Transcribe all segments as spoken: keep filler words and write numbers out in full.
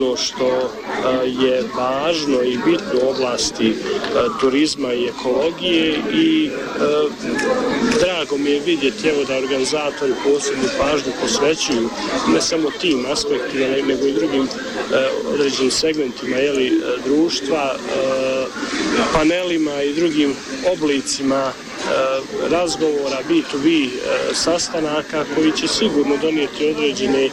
Ono što je važno i bitno u oblasti turizma i ekologije i drago mi je vidjeti evo da organizatori posebnu pažnju posvećuju ne samo tim aspektima nego i drugim određenim segmentima jeli, društva, panelima i drugim oblicima razgovora B to B sastanaka koji će sigurno donijeti određene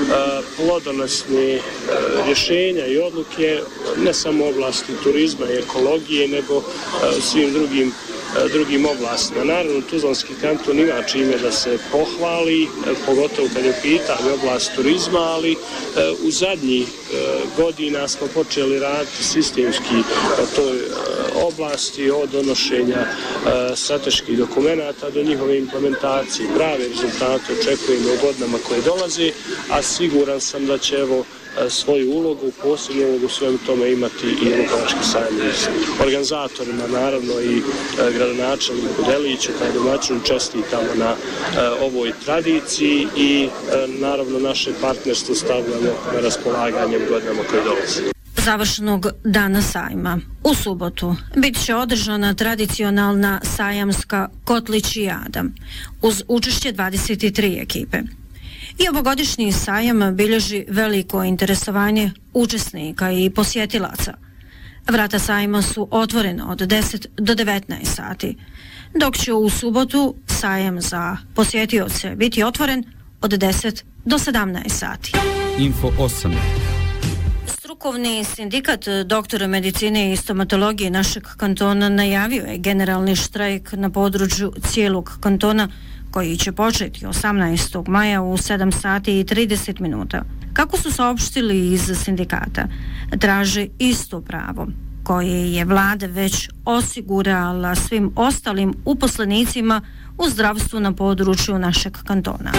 plodonosne rješenja i odluke ne samo u oblasti turizma i ekologije nego svim drugim drugim oblastima. Naravno, Tuzlanski kanton ima čime da se pohvali, pogotovo kad je u pitanju oblast turizma, ali u zadnjih godina smo počeli raditi sistemski na toj oblasti od donošenja strateških dokumenata do njihove implementacije. Prave rezultate očekujemo u godinama koje dolaze, a siguran sam da će evo svoju ulogu, posebnu ulogu u svemu tome imati i Lukovački sajam. Organizatorima, naravno i gradonačelniku Deliću, kao domaćinu čestitamo na ovoj tradiciji i naravno naše partnerstvo stavljamo na raspolaganje u godinama koje dolaze. Završnog dana sajma u subotu bit će održana tradicionalna sajamska Kotličijada uz učešće dvadeset tri ekipe. I ovogodišnji sajam bilježi veliko interesovanje učesnika i posjetilaca. Vrata sajma su otvorena od deset do devetnaest sati, dok će u subotu sajam za posjetioce biti otvoren od deset do sedamnaest sati. Info osam. Strukovni sindikat doktora medicine i stomatologije našeg kantona najavio je generalni štrajk na području cijelog kantona koji će početi osamnaestog maja u sedam sati i trideset minuta. Kako su saopštili iz sindikata, traže isto pravo koje je vlada već osigurala svim ostalim uposlenicima u zdravstvu na području našeg kantona.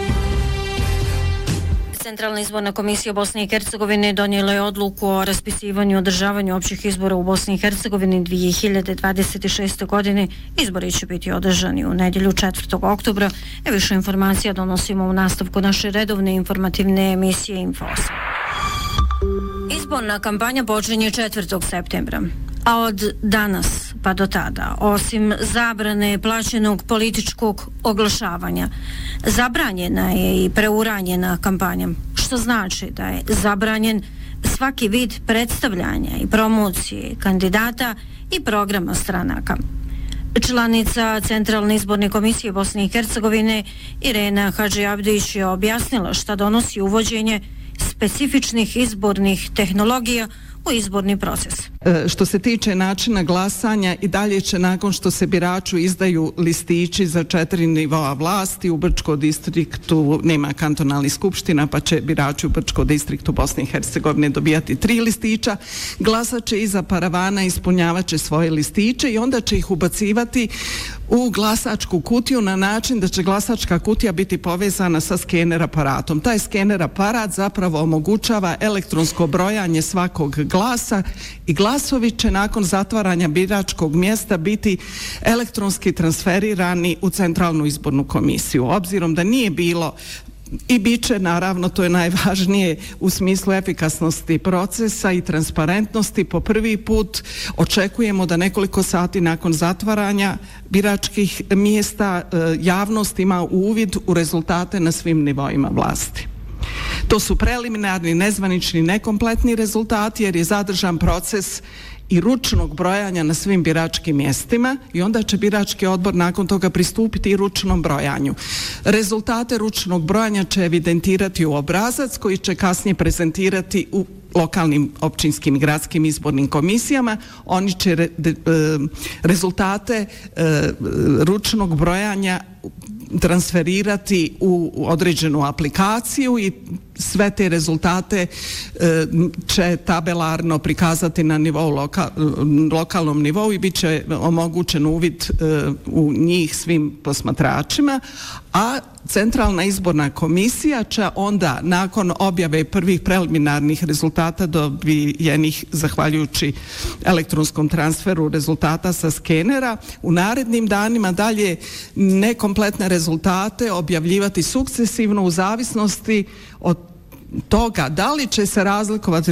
Centralna izborna komisija Bosne i Hercegovine donijela je odluku o raspisivanju i održavanju općih izbora u Bosni i Hercegovini dvije hiljade dvadeset šeste. godine. Izbori će biti održani u nedjelju četvrtog oktobra. E više informacija donosimo u nastavku naše redovne informativne emisije Info osam. Izborna kampanja počinje četvrtog septembra. A od danas pa do tada, osim zabrane plaćenog političkog oglašavanja, zabranjena je i preuranjena kampanja, što znači da je zabranjen svaki vid predstavljanja i promocije kandidata i programa stranaka. Članica Centralne izborne komisije Bosne i Hercegovine Irena Hadžiabdić je objasnila šta donosi uvođenje specifičnih izbornih tehnologija u izborni proces. E, što se tiče načina glasanja, i dalje će nakon što se biraču izdaju listići za četiri nivoa vlasti, u Brčkom distriktu nema kantonalnih skupština, pa će birači u Brčkom distriktu Bosne i Hercegovine dobijati tri listića, glasat će iza paravana, ispunjavat će svoje listiće i onda će ih ubacivati u glasačku kutiju na način da će glasačka kutija biti povezana sa skener aparatom. Taj skener aparat zapravo omogućava elektronsko brojanje svakog glasa i glasovi će nakon zatvaranja biračkog mjesta biti elektronski transferirani u Centralnu izbornu komisiju. Obzirom da nije bilo i bit će, naravno, to je najvažnije u smislu efikasnosti procesa i transparentnosti, po prvi put očekujemo da nekoliko sati nakon zatvaranja biračkih mjesta javnost ima uvid u rezultate na svim nivoima vlasti. To su preliminarni, nezvanični, nekompletni rezultati jer je zadržan proces i ručnog brojanja na svim biračkim mjestima i onda će birački odbor nakon toga pristupiti i ručnom brojanju. Rezultate ručnog brojanja će evidentirati u obrazac koji će kasnije prezentirati u lokalnim, općinskim i gradskim izbornim komisijama. Oni će re, de, e, rezultate e, ručnog brojanja transferirati u određenu aplikaciju i sve te rezultate e, će tabelarno prikazati na nivou loka, lokalnom nivou i bit će omogućen uvid e, u njih svim posmatračima, a Centralna izborna komisija će onda nakon objave prvih preliminarnih rezultata dobijenih zahvaljujući elektronskom transferu rezultata sa skenera u narednim danima dalje nekompletne rezultate objavljivati sukcesivno u zavisnosti od toga da li će se razlikovati